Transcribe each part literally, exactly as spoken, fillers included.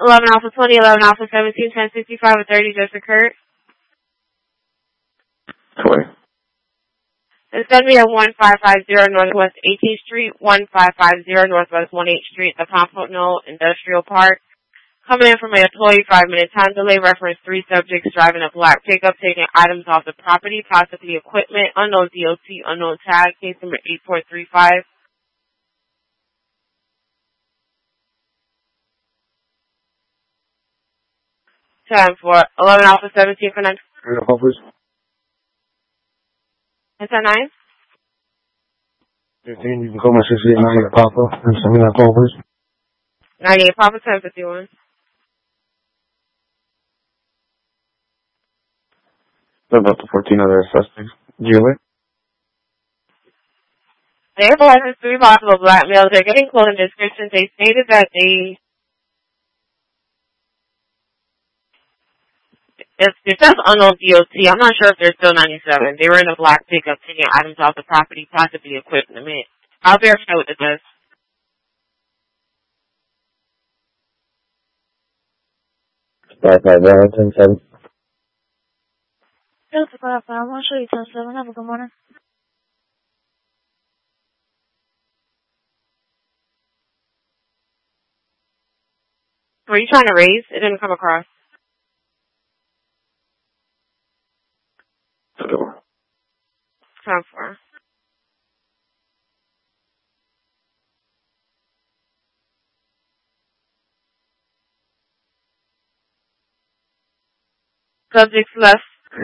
eleven Alpha twenty, eleven Alpha seventeen, ten sixty-five with thirty just occurred. twenty. It's going to be at one five five zero Northwest eighteenth Street, one five five zero Northwest eighteenth Street, the Pompano Industrial Park. Coming in from an employee, five-minute time delay, reference three subjects driving a black pickup, taking items off the property, possibly equipment, unknown D O T, unknown tag, case number eight four three five. Time for eleven Alpha seventeen for nine. Is that nine? fifteen, you can call my sixty-eight nine at Papa and send me that call, please. ninety-eight Papa ten fifty-one. What about the fourteen other suspects? Julie? They have licensed three possible blackmail. They're getting clothing descriptions. They stated that they, it, it says unknown D O T. I'm not sure if they're still ninety-seven. They were in a black pickup taking items off the property, possibly equipment. I'll verify what it says. five five one, ten seven. Delta five five one, show you ten seven. Have a good morning. Were you trying to raise? It didn't come across. Time for. Subjects left.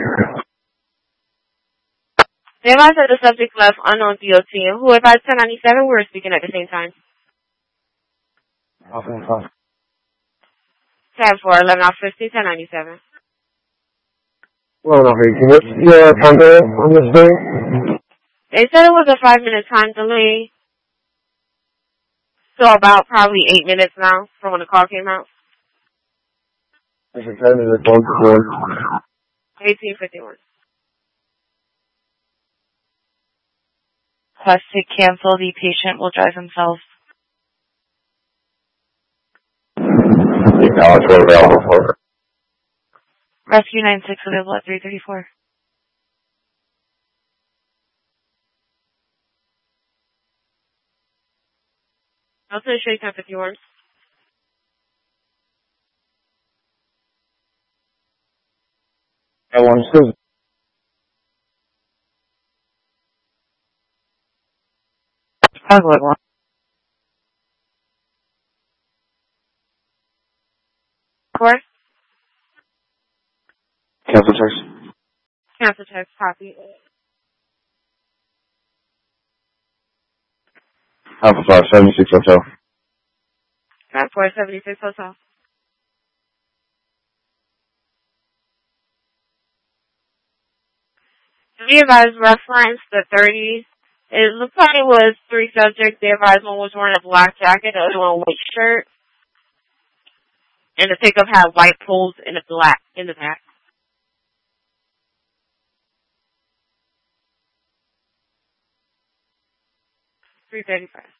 They advised that the subject left unknown D O T, and who advised ten ninety-seven we were speaking at the same time. Time for eleven off fifty, ten ninety-seven. Well, no, hey, can you get a time delay on this thing? They said it was a five minute time delay. So about probably eight minutes now from when the call came out. It's a ten minute phone call. eighteen fifty-one. Request to cancel. The patient will drive himself. Available for Rescue nine six available at three thirty-four. I'll finish you ten fifty-one. I want to. Ugly one. Four. Cancel text. Cancel text copy. Alpha five seventy-six hotel. Time for seventy-six hotel. We advised reference the thirty. It looks like it was three subjects. They advised one was wearing a black jacket, the other one a white shirt. And the pickup had white poles in the black in the back. three thirty-five.